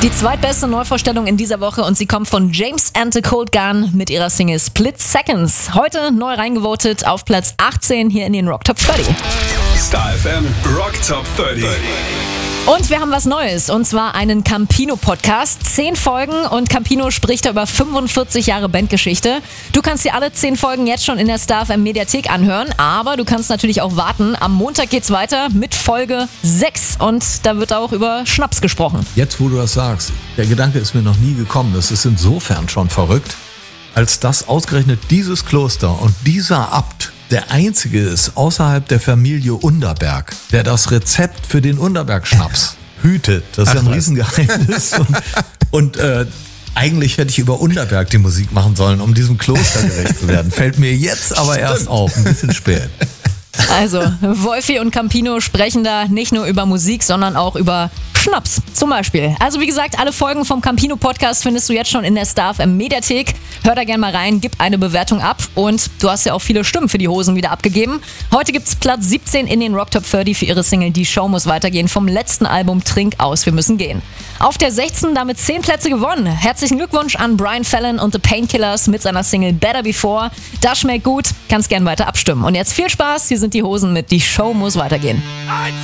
Die zweitbeste Neuvorstellung in dieser Woche und sie kommt von James and the Cold Gun mit ihrer Single Split Seconds. Heute neu reingevotet auf Platz 18 hier in den Rock Top 30. Star FM Rock Top 30. Und wir haben was Neues, und zwar einen Campino-Podcast. 10 Folgen und Campino spricht über 45 Jahre Bandgeschichte. Du kannst dir alle 10 Folgen jetzt schon in der Star FM Mediathek anhören, aber du kannst natürlich auch warten. Am Montag geht's weiter mit Folge 6 und da wird auch über Schnaps gesprochen. Jetzt, wo du das sagst, der Gedanke ist mir noch nie gekommen. Das ist insofern schon verrückt, als dass ausgerechnet dieses Kloster und dieser Abt der einzige ist außerhalb der Familie Underberg, der das Rezept für den Underberg-Schnaps hütet. Das ist ja ein Riesengeheimnis. Und eigentlich hätte ich über Underberg die Musik machen sollen, um diesem Kloster gerecht zu werden. Fällt mir jetzt aber erst auf, ein bisschen spät. Also, Wolfi und Campino sprechen da nicht nur über Musik, sondern auch über Schnaps zum Beispiel. Also wie gesagt, alle Folgen vom Campino-Podcast findest du jetzt schon in der Star FM Mediathek. Hör da gerne mal rein, gib eine Bewertung ab und du hast ja auch viele Stimmen für die Hosen wieder abgegeben. Heute gibt's Platz 17 in den Rock Top 30 für ihre Single Die Show muss weitergehen vom letzten Album Trink aus, wir müssen gehen. Auf der 16 damit 10 Plätze gewonnen. Herzlichen Glückwunsch an Brian Fallon und The Painkillers mit seiner Single Better Before. Das schmeckt gut, kannst gern weiter abstimmen. Und jetzt viel Spaß, hier sind die Hosen mit Die Show muss weitergehen.